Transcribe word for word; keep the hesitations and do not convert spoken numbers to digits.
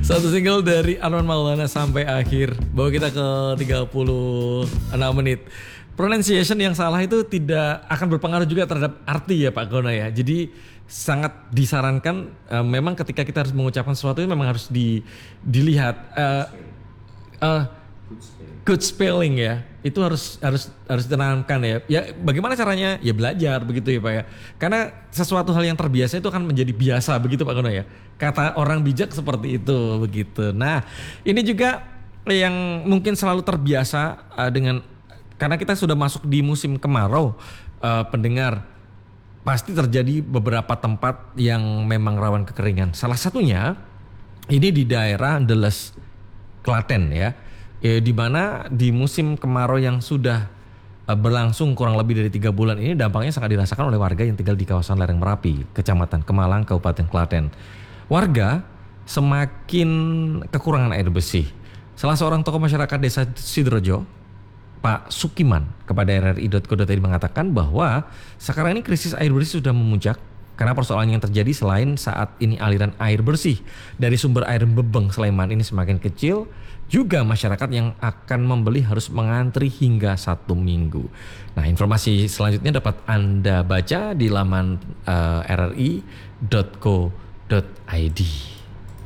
Satu single dari Arman Maulana sampai akhir. Bawa kita ke tiga puluh enam menit. Pronunciation yang salah itu tidak akan berpengaruh juga terhadap arti ya Pak Gona ya. Jadi sangat disarankan uh, memang ketika kita harus mengucapkan sesuatu itu memang harus di, dilihat uh, uh, good spelling ya. Itu harus harus harus ditenangkan ya. Ya bagaimana caranya? Ya belajar begitu ya Pak ya. Karena sesuatu hal yang terbiasa itu akan menjadi biasa begitu Pak Gona ya. Kata orang bijak seperti itu begitu. Nah, ini juga yang mungkin selalu terbiasa uh, dengan karena kita sudah masuk di musim kemarau, uh, pendengar pasti terjadi beberapa tempat yang memang rawan kekeringan. Salah satunya ini di daerah Deles, Klaten ya, e, di mana di musim kemarau yang sudah uh, berlangsung kurang lebih dari tiga bulan ini dampaknya sangat dirasakan oleh warga yang tinggal di kawasan lereng Merapi, Kecamatan Kemalang, Kabupaten Klaten. Warga semakin kekurangan air bersih. Salah seorang tokoh masyarakat desa Sidorejo, Pak Sukiman, kepada R R I dot co dot i d mengatakan bahwa sekarang ini krisis air bersih sudah memuncak karena persoalan yang terjadi selain saat ini aliran air bersih dari sumber air Bebeng Sleman ini semakin kecil, juga masyarakat yang akan membeli harus mengantri hingga satu minggu. Nah, informasi selanjutnya dapat Anda baca di laman uh, R R I dot co dot i d.